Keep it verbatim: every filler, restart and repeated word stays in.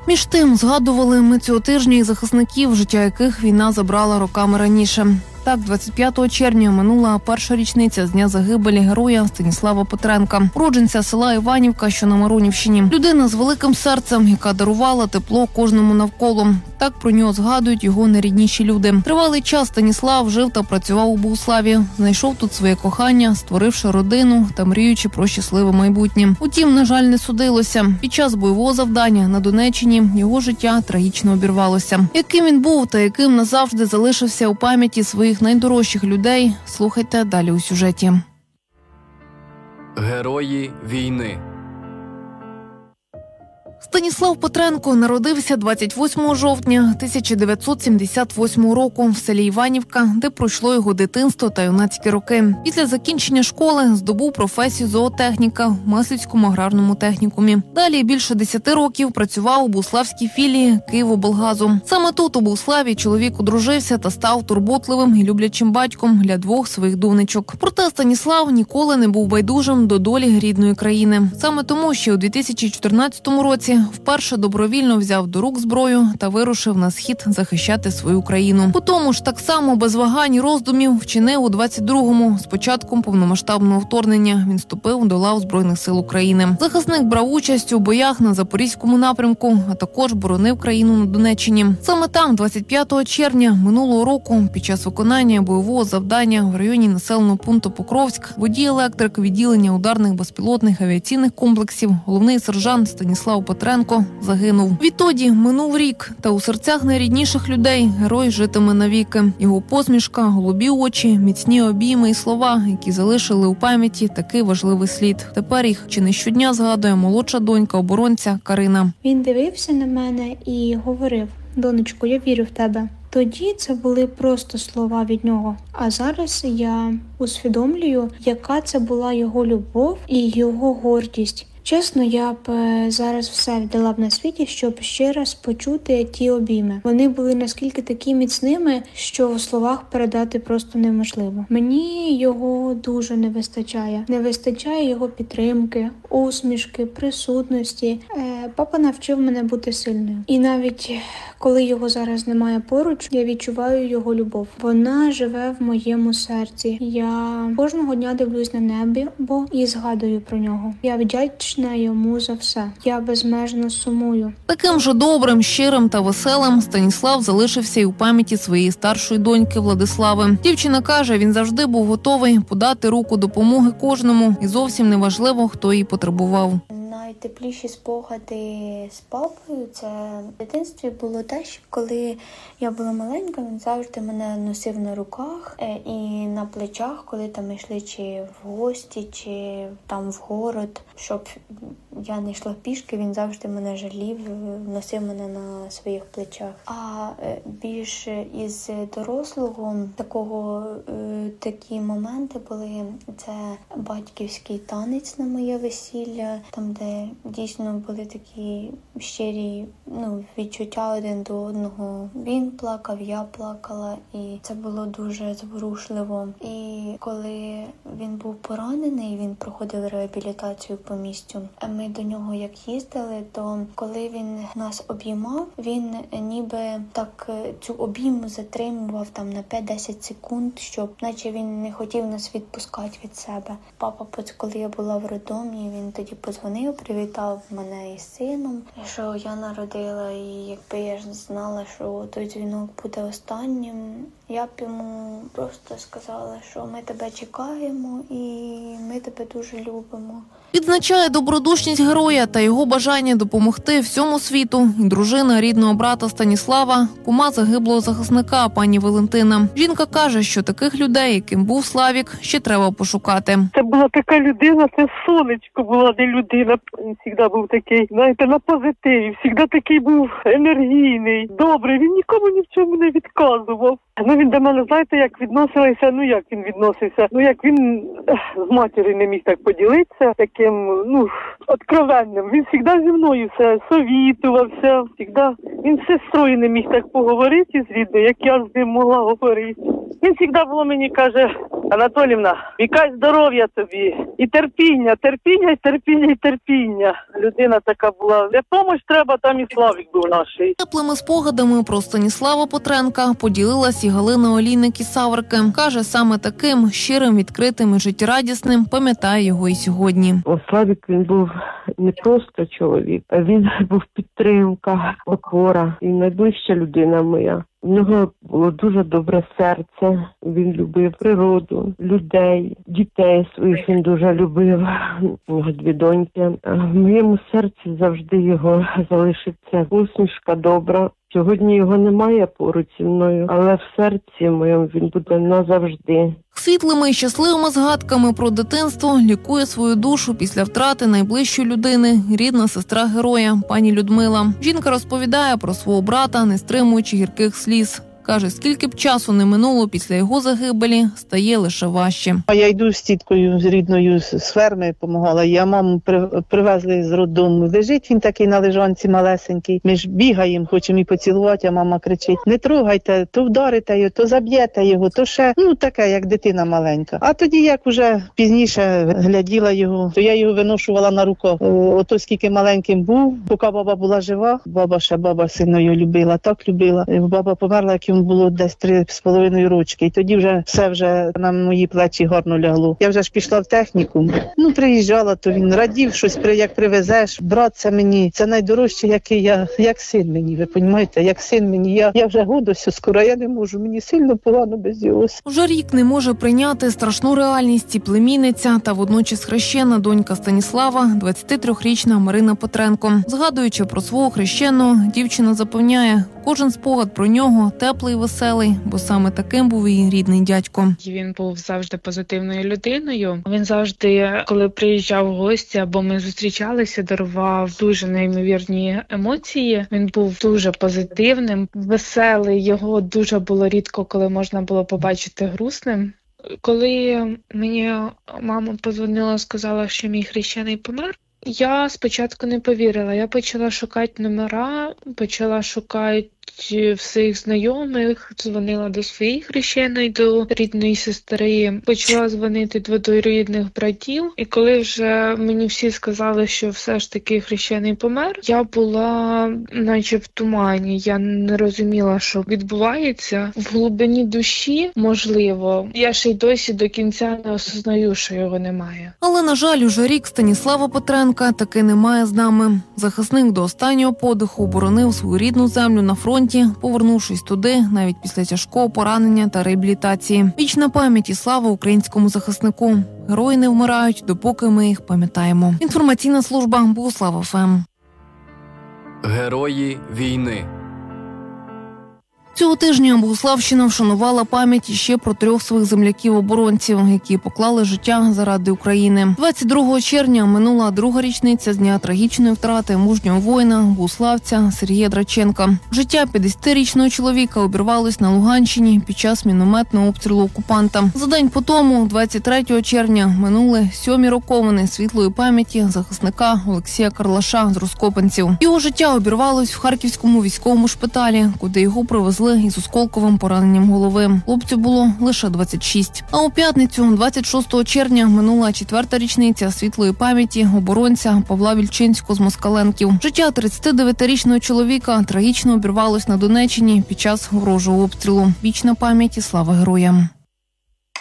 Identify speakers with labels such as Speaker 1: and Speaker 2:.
Speaker 1: Між тим, згадували ми цього тижня і захисників, життя яких війна забрала роками раніше. Так, двадцять п'ятого червня минула перша річниця з дня загибелі героя Станіслава Петренка, уродженця села Іванівка, що на Миронівщині. Людина з великим серцем, яка дарувала тепло кожному навколо. Так про нього згадують його найрідніші люди. Тривалий час Станіслав жив та працював у Богуславі. Знайшов тут своє кохання, створивши родину та мріючи про щасливе майбутнє. Утім, на жаль, не судилося. Під час бойового завдання на Донеччині його життя трагічно обірвалося. Яким він був та яким назавжди залишився у пам'яті своїх найдорожчих людей, слухайте далі у сюжеті.
Speaker 2: Герої війни.
Speaker 1: Станіслав Петренко народився двадцять восьмого жовтня тисяча дев'ятсот сімдесят восьмого року в селі Іванівка, де пройшло його дитинство та юнацькі роки. Після закінчення школи здобув професію зоотехніка в Мислівському аграрному технікумі. Далі більше десяти років працював у Богуславській філії Київоблгазу. Саме тут, у Богуславі, чоловік одружився та став турботливим і люблячим батьком для двох своїх донечок. Проте Станіслав ніколи не був байдужим до долі рідної країни. Саме тому ще у дві тисячі чотирнадцятому році вперше добровільно взяв до рук зброю та вирушив на схід захищати свою країну. По тому ж так само без вагань і роздумів вчинив у двадцять другому. З початком повномасштабного вторгнення він вступив до лав Збройних сил України. Захисник брав участь у боях на Запорізькому напрямку, а також боронив країну на Донеччині. Саме там, двадцять п'ятого червня минулого року, під час виконання бойового завдання в районі населеного пункту Покровськ, водій-електрик відділення ударних безпілотних авіаційних комплексів, головний сержант Станіслав Петренко загинув. Відтоді минув рік, та у серцях найрідніших людей герой житиме навіки. Його посмішка, голубі очі, міцні обійми і слова, які залишили у пам'яті такий важливий слід. Тепер їх чи не щодня згадує молодша донька оборонця Карина.
Speaker 3: Він дивився на мене і говорив: «Донечко, я вірю в тебе». Тоді це були просто слова від нього. А зараз я усвідомлюю, яка це була його любов і його гордість. Чесно, я б зараз все віддала б на світі, щоб ще раз почути ті обійми. Вони були наскільки такі міцними, що в словах передати просто неможливо. Мені його дуже не вистачає. Не вистачає його підтримки, усмішки, присутності. Е, папа навчив мене бути сильною. І навіть коли його зараз немає поруч, я відчуваю його любов. Вона живе в моєму серці. Я кожного дня дивлюсь на небо і згадую про нього. Я вдячна йому за все. Я безмежно сумую.
Speaker 1: Таким же добрим, щирим та веселим Станіслав залишився і у пам'яті своєї старшої доньки Владислави. Дівчина каже, він завжди був готовий подати руку допомоги кожному, і зовсім не важливо, хто її потребував.
Speaker 4: Найтепліші спогади з папою – це в дитинстві було те, що коли я була маленька, він завжди мене носив на руках і на плечах, коли там йшли чи в гості, чи там в город, щоб я не йшла пішки, він завжди мене жалів, носив мене на своїх плечах. А більш із дорослого такого такі моменти були – це батьківський танець на моє весілля, там де дійсно були такі щирі ну, відчуття один до одного. Він плакав, я плакала, і це було дуже зворушливо. І коли він був поранений, він проходив реабілітацію по місцю. Ми до нього як їздили, то коли він нас обіймав, він ніби так цю обійму затримував там на п'ять-десять секунд, щоб наче він не хотів нас відпускати від себе. Папа, коли я була в роддомі, він тоді подзвонив, привітав мене із сином, що я народила, і якби я ж знала, що той дзвінок буде останнім, я б йому просто сказала, що ми тебе чекаємо і ми тебе дуже любимо.
Speaker 1: Відзначає добродушність героя та його бажання допомогти всьому світу і дружина рідного брата Станіслава, кума загиблого захисника пані Валентина. Жінка каже, що таких людей, яким був Славік, ще треба пошукати.
Speaker 5: Це була така людина, це сонечко була, не людина. Він завжди був такий, знаєте, на позитиві, завжди такий був енергійний, добрий, він нікому ні в чому не відказував. Ну він до мене, знаєте, як відносився, ну як він відносився, ну як він з матір'ю не міг так поділитися, таким, ну, откровенним. Він завжди зі мною все совітувався, завжди. Він з сестрою не міг так поговорити з рідною, як я з ним могла говорити. Він завжди було мені каже, Анатоліївна, вікай здоров'я тобі. І терпіння, терпіння, і терпіння, і терпіння. Людина така була. Де помощь треба, там і Славік був наш.
Speaker 1: Теплими спогадами про Станіслава Петренка поділилась і Галина Олійник-Саврики. Каже, саме таким щирим, відкритим і життєрадісним пам'ятає його і сьогодні.
Speaker 2: О, Славік, він був не просто чоловік, а він був підтримка, опора і найближча людина моя. У нього було дуже добре серце, він любив природу, людей, дітей своїх він дуже любив, у нього дві доньки. В моєму серці завжди його залишиться усмішка добра. Сьогодні його немає поруч зі мною, але в серці моєму він буде назавжди.
Speaker 1: Світлими і щасливими згадками про дитинство лікує свою душу після втрати найближчої людини, рідна сестра героя, пані Людмила. Жінка розповідає про свого брата, не стримуючи гірких сліз. Каже, скільки б часу не минуло після його загибелі, стає лише важче.
Speaker 6: Я йду з тіткою, з рідною, з ферми допомагала. Я маму привезли з роддому. Лежить він такий на лежанці малесенький. Ми ж бігаємо, хочемо і поцілувати, а мама кричить: не трогайте, то вдарите його, то заб'єте його, то ще, ну таке, як дитина маленька. А тоді, як уже пізніше гляділа його, то я його виношувала на руках. Ото скільки маленьким був, поки баба була жива, баба ще баба сильно його любила, так любила. Баба померла, як йому було десь три з половиною рочки. І тоді вже все вже на мої плечі гарно лягло. Я вже ж пішла в технікум. Ну, приїжджала, то він радів щось, як привезеш. Брат, це мені, це найдорожче, який я, як син мені, ви розумієте, як син мені. Я, я вже годуся скоро, я не можу, мені сильно погано без його.
Speaker 1: Уже рік не може прийняти страшну реальність і племінниця та водночас хрещена донька Станіслава, двадцятитрирічна Марина Петренко. Згадуючи про свого хрещеного, дівчина запевняє, кожен спогад про нього теплий і веселий, бо саме таким був її рідний дядько.
Speaker 7: Він був завжди позитивною людиною. Він завжди, коли приїжджав в гості або ми зустрічалися, дарував дуже неймовірні емоції. Він був дуже позитивним, веселий. Його дуже було рідко, коли можна було побачити грустним. Коли мені мама подзвонила, сказала, що мій хрещений помер, я спочатку не повірила. Я почала шукати номера, почала шукати всіх знайомих, дзвонила до своєї хрещеної, до рідної сестри, почала дзвонити до двоюрідних братів. І коли вже мені всі сказали, що все ж таки хрещений помер, я була наче в тумані. Я не розуміла, що відбувається. В глибині душі, можливо, я ще й досі до кінця не осознаю, що його немає.
Speaker 1: Але, на жаль, уже рік Станіслава Петренка таки немає з нами. Захисник до останнього подиху боронив свою рідну землю на фронті, повернувшись туди навіть після тяжкого поранення та реабілітації. Вічна пам'ять і слава українському захиснику. Герої не вмирають, допоки ми їх пам'ятаємо. Інформаційна служба Богуслав ФМ.
Speaker 8: Герої війни.
Speaker 1: Цього тижня Богуславщина вшанувала пам'ять іще про трьох своїх земляків-оборонців, які поклали життя заради України. двадцять другого червня минула друга річниця з дня трагічної втрати мужнього воїна, богуславця Сергія Драченка. Життя п'ятдесятирічного чоловіка обірвалось на Луганщині під час мінометного обстрілу окупанта. За день по тому, двадцять третього червня, минули сьомі роковини світлої пам'яті захисника Олексія Карлаша з Роскопанців. Його життя обірвалось в Харківському військовому шпиталі, куди його привезли із осколковим пораненням голови. Хлопцю було лише двадцять шість. А у п'ятницю, двадцять шостого червня, минула четверта річниця світлої пам'яті оборонця Павла Вільчинського з Москаленків. Життя тридцятидевятирічного чоловіка трагічно обірвалось на Донеччині під час ворожого обстрілу. Вічна пам'ять і слава героям.